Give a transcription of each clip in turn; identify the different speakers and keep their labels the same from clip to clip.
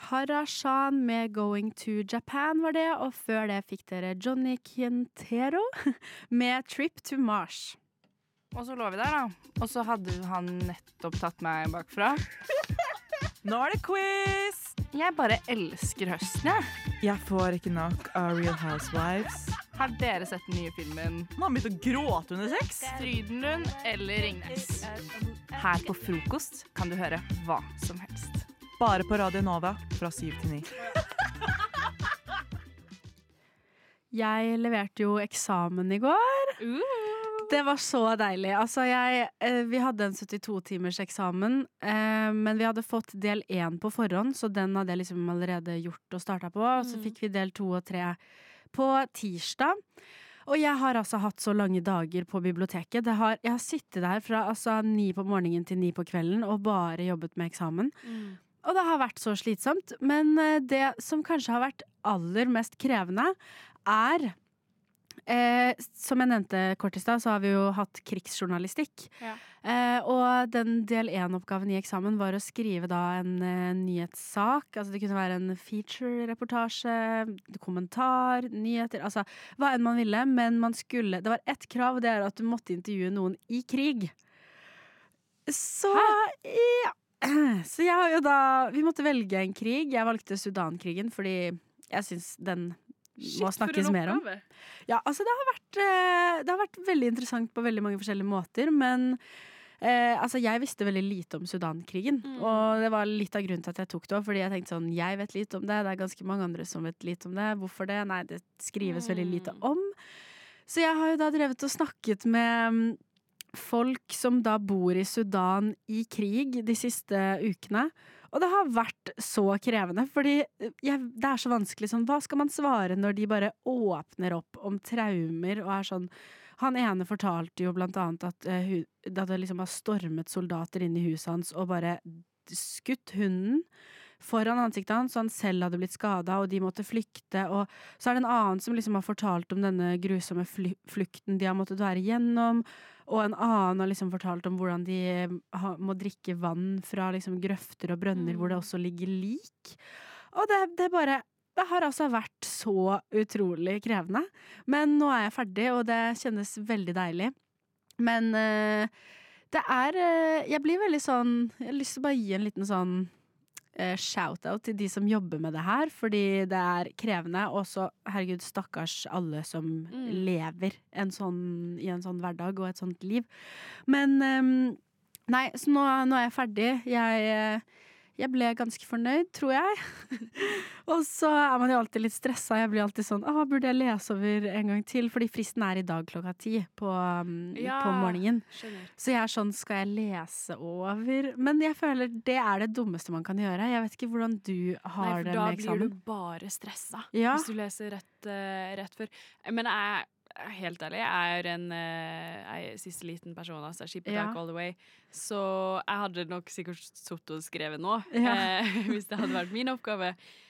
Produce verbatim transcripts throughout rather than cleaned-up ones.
Speaker 1: Harashan med Going to Japan var det, og før det fikk dere Johnny Quintero med Trip to Mars.
Speaker 2: Og så lå vi der da, og så hadde han nettopp tatt meg bakfra.
Speaker 3: Nå er det quiz!
Speaker 2: Jeg bare elsker høsten, jeg.
Speaker 3: Jeg får ikke nok av Real Housewives.
Speaker 2: Har dere sett den nye filmen
Speaker 3: Nå har han begynt å gråte under sex.
Speaker 2: Frydenlund eller Ringnes? Her på frokost kan du høre hva som helst.
Speaker 3: Bare på Radio Nova fra syv til ni.
Speaker 1: Jeg leverte jo eksamen i går.
Speaker 2: Uh.
Speaker 1: Det var så deilig. Altså jeg, eh, vi hadde en syttito timers eksamen, eh, men vi hadde fått del én på forhånd, så den hadde jeg liksom allerede gjort og startet på. Og så fikk vi del to og tre på tirsdag. Og jeg har altså hatt så lange dager på biblioteket. Det har, jeg har sittet der fra altså, ni på morgenen til ni på kvelden og bare jobbet med eksamen. Mm. Og det har vært så slitsomt. Men eh, det som kanskje har vært aller mest krevende er Eh, som jeg nevnte kort i sted, så har vi jo hatt krigsjournalistikk. Ja. Eh, og den del én-oppgaven i eksamen var å skrive da en eh, nyhetssak. Altså det kunne være en feature-reportasje, kommentar, nyheter, altså hva enn man ville. Men man skulle, det var ett krav, og det er at du måtte intervjue noen i krig. Så ja. Så jeg har jo da, vi måtte velge en krig. Jeg valgte Sudankrigen fordi jeg synes den må
Speaker 2: Shit,
Speaker 1: snakkes mer om. Ja, altså det har vært Det har vært veldig interessant på veldig mange forskjellige måter, men eh, altså jeg visste veldig lite om Sudankrigen, mm. og det var litt av grunnen til at jeg tok det også, fordi jeg tenkte sånn, jeg vet lite om det, det er ganske mange andre som vet lite om det, hvorfor det? Nei, det skrives mm. veldig lite om. Så jeg har jo da drevet og snakket med folk som da bor i Sudan i krig de siste ukene. Og det har vært så krevende, fordi jeg, det er så vanskelig sånn, hva skal man svare når de bare åpner opp om traumer og er sånn, han ene fortalte jo blant annet at uh, det hadde liksom har stormet soldater inn i huset hans og bare skutt hunden foran ansiktet hans, så han selv hadde blitt skadet, og de måtte flykte, og så er det en annen som liksom har fortalt om denne grusomme fly flukten de har måttet være igjennom, og en annen har liksom fortalt om hvordan de ha, må drikke vann fra liksom grøfter og brønner mm. hvor det også ligger lik. Og det, det bare, det har altså vært så utrolig krevende. Men nå er jeg ferdig, og det kjennes veldig deilig. Men uh, det er, uh, jeg blir veldig sånn, jeg har lyst til å bare gi en liten sånn Uh, shout-out til de som jobber med det her, fordi det er krevende, og så, herregud, stakkars alle som mm. lever en sånn, i en sånn hverdag og et sånt liv. Men um, nei, så nå, nå er jeg ferdig. Jeg, jeg ble ganske fornøyd, tror jeg. Og så er man jo alltid litt stresset. Jeg blir alltid sånn, ah, burde jeg lese over en gang til? Fordi fristen er i dag klokka ti på, um, ja, på morgenen. Skjønner. Så jeg er sånn, skal jeg lese over? Men jeg føler det er det dummeste man kan gjøre. Jeg vet ikke hvordan du har Nei, det med eksamen.
Speaker 4: Da blir du bare stresset
Speaker 1: ja.
Speaker 4: hvis du leser rett, uh, rett før. Men jeg helt ærlig, jeg er en jeg er siste liten person, altså skip it ja. all the way. Så jeg hadde nok sikkert suttet og skrevet nå, ja. eh, hvis det hadde vært min oppgave.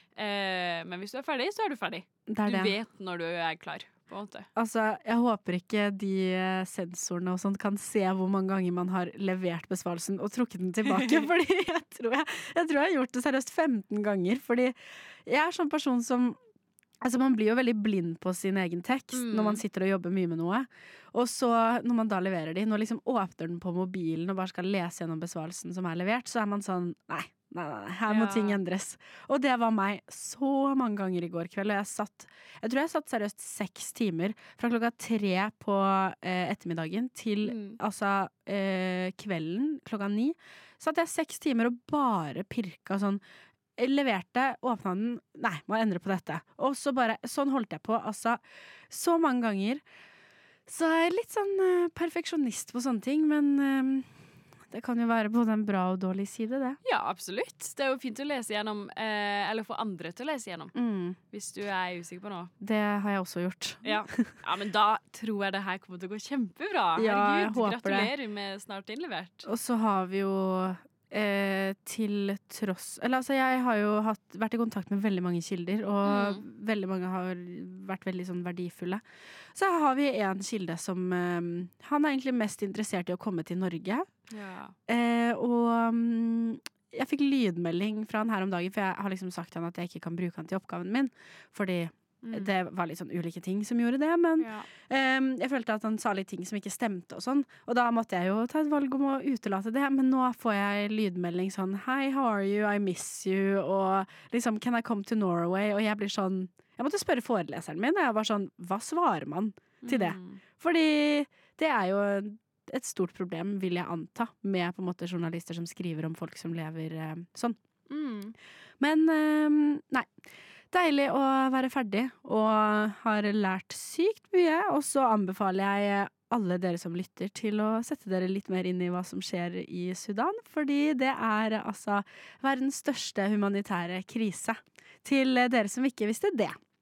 Speaker 4: Eh, men hvis du er ferdig, så er du ferdig. Er du det. vet når du er klar, på en måte.
Speaker 1: Altså, jeg håper ikke de sensorene og sånt kan se hvor mange ganger man har levert besvarelsen og trukket den tilbake, fordi jeg tror jeg, jeg tror jeg har gjort det seriøst femten ganger, fordi jeg er sånn person som altså man blir jo veldig blind på sin egen tekst mm. når man sitter og jobber mye med noe. Og så når man da leverer de, når liksom åpner den på mobilen og bare skal lese gjennom besvarelsen som er levert, så er man sånn, nei, nei, nei, her må ja. ting endres. Og det var meg så mange ganger i går kveld, og jeg satt, jeg tror jeg satt seriøst seks timer fra klokka tre på eh, ettermiddagen til mm. altså eh, kvelden klokka ni. Satt jeg seks timer og bare pirka sånn, jeg leverte, åpna den, nei, må endre på dette. Og så bare, sånn holdt jeg på, altså, så mange ganger. Så jeg er litt sånn uh, perfeksjonist på sånne ting, men uh, det kan jo være både en bra og dårlig side, det.
Speaker 4: Ja, absolutt. Det er jo fint å lese gjennom, eh, eller få andre til å lese gjennom, mm. hvis du er usikker på noe.
Speaker 1: Det har jeg også gjort.
Speaker 4: Ja, ja men da tror jeg det her kommer til å gå kjempebra.
Speaker 1: Ja,
Speaker 4: herregud, gratulerer med snart innlevert.
Speaker 1: Og så har vi jo Eh, til tross eller altså jeg har jo hatt, vært i kontakt med veldig mange kilder, og mm. veldig mange har vært veldig sånn verdifulle. Så her har vi en kilde som eh, han er egentlig mest interessert i å komme til Norge.
Speaker 4: Ja.
Speaker 1: Eh, og um, jeg fikk lydmelding fra han her om dagen, for jeg har liksom sagt til han at jeg ikke kan bruke han til oppgaven min, fordi
Speaker 4: Mm.
Speaker 1: det var litt sånn ulike ting som gjorde det, men
Speaker 4: Ja.
Speaker 1: um, jeg følte at han sa litt ting som ikke stemte og sånn, og da måtte jeg jo ta et valg om å utelate det, men nå får jeg lydmelding sånn, hi, how are you, I miss you, og liksom, can I come to Norway, og jeg blir sånn, jeg måtte spørre foreleseren min, og jeg var sånn, hva svarer man til det?
Speaker 4: Mm.
Speaker 1: Fordi det er jo et stort problem, vil jeg anta, med på en måte journalister som skriver om folk som lever eh, sånn.
Speaker 4: Mm.
Speaker 1: Men eh, nei, deilig å være ferdig, og har lært sykt mye, og så anbefaler jeg alle dere som lytter til å sette dere litt mer inn i hva som skjer i Sudan, fordi det er altså verdens største humanitære krise. Til dere som ikke visste det.